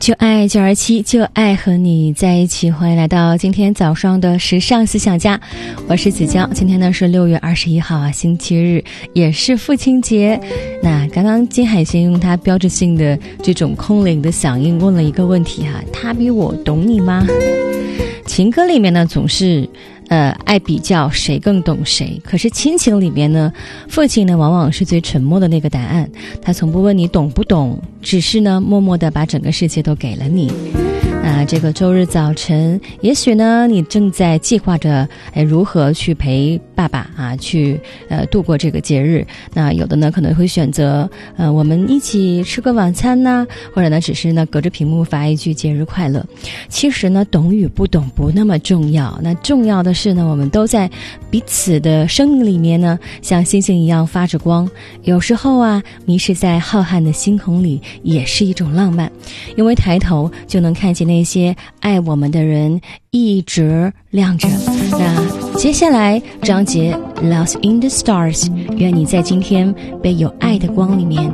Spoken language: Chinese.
就爱927，就爱和你在一起。欢迎来到今天早上的时尚思想家，我是子娇。今天呢是6月21号啊，星期日，也是父亲节。那刚刚金海贤用他标志性的这种空灵的嗓音问了一个问题哈，他比我懂你吗？情歌里面呢总是爱比较谁更懂谁，可是亲情里面呢，父亲呢往往是最沉默的那个答案，他从不问你懂不懂，只是呢默默地把整个世界都给了你。这个周日早晨，也许呢你正在计划着如何去陪爸爸啊去度过这个节日。那有的呢可能会选择我们一起吃个晚餐呢，或者呢只是呢隔着屏幕发一句节日快乐。其实呢懂与不懂不那么重要，那重要的是呢我们都在彼此的生命里面呢像星星一样发着光。有时候啊迷失在浩瀚的星空里也是一种浪漫，因为抬头就能看见那些爱我们的人一直亮着。那接下来章节 Lost in the Stars， 愿你在今天被有爱的光里面